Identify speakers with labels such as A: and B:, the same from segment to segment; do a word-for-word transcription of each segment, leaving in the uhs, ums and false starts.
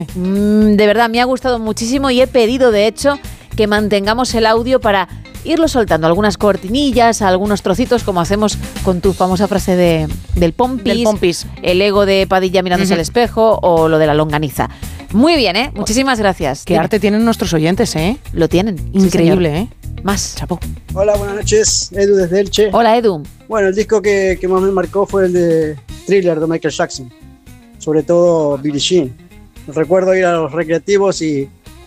A: Mm, de verdad, me ha gustado muchísimo y he pedido, de hecho, que mantengamos el audio para irlo soltando. Algunas cortinillas, algunos trocitos, como hacemos con tu famosa frase de, del pompis,
B: del pompis,
A: el ego de Padilla mirándose uh-huh. al espejo o lo de la longaniza. Muy bien, ¿eh? Muchísimas gracias.
B: Qué arte tienen nuestros oyentes, ¿eh?
A: Lo tienen.
B: Increíble,
A: sí,
B: ¿eh?
A: Más.
B: Chapo.
C: Hola, buenas noches. Edu desde Elche.
A: Hola, Edu.
C: Bueno, el disco que, que más me marcó fue el de Thriller de Michael Jackson. Sobre todo Billie Jean. Recuerdo ir a los recreativos y,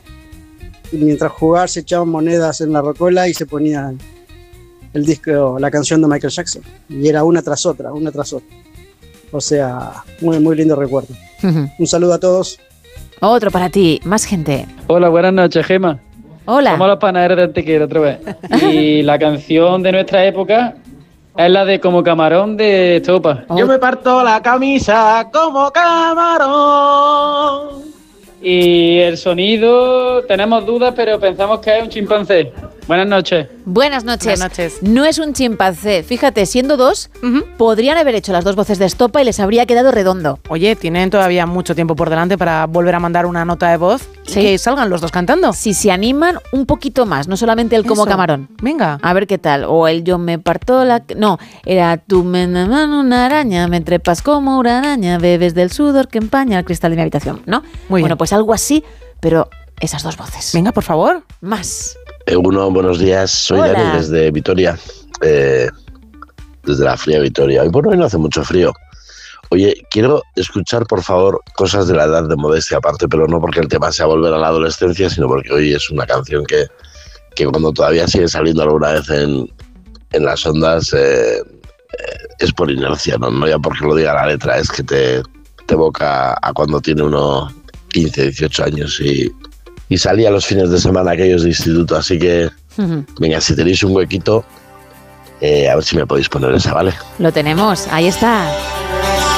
C: y mientras jugar se echaban monedas en la rocola y se ponían el disco, la canción de Michael Jackson. Y era una tras otra, una tras otra. O sea, muy, muy lindo recuerdo. Uh-huh. Un saludo a todos.
A: Otro para ti, más gente.
D: Hola, buenas noches, Gema.
A: Hola.
D: Somos los panaderos de Antequera otra vez. Y la canción de nuestra época es la de Como Camarón de Estopa.
E: Oh. Yo me parto la camisa como camarón.
D: Y el sonido, tenemos dudas, pero pensamos que es un chimpancé. Buenas noches.
A: Buenas noches.
B: Buenas noches.
A: No es un chimpancé. Fíjate, siendo dos, uh-huh. podrían haber hecho las dos voces de Estopa y les habría quedado redondo.
B: Oye, tienen todavía mucho tiempo por delante para volver a mandar una nota de voz ¿Sí? y que salgan los dos cantando.
A: Si se animan un poquito más, no solamente el Como Eso. Camarón.
B: Venga.
A: A ver qué tal. O el Yo me parto la... No, era tú me mano una araña, me trepas como una araña, bebes del sudor que empaña el cristal de mi habitación, ¿no?
B: Muy
A: bueno,
B: bien.
A: Pues algo así, pero esas dos voces.
B: Venga, por favor.
A: Más.
F: Eh, uno, buenos días, soy
A: Hola.
F: Dani desde Vitoria, eh, desde la fría Vitoria. Hoy por hoy no hace mucho frío. Oye, quiero escuchar por favor cosas de la edad de Modestia aparte, pero no porque el tema sea volver a la adolescencia, sino porque hoy es una canción que, que cuando todavía sigue saliendo alguna vez en, en las ondas eh, eh, es por inercia, ¿no? No ya porque lo diga la letra, es que te, te evoca a cuando tiene uno quince, dieciocho años y... Y salía los fines de semana aquellos de instituto, así que uh-huh. venga, si tenéis un huequito, eh, a ver si me podéis poner esa, ¿vale?
A: Lo tenemos, ahí está.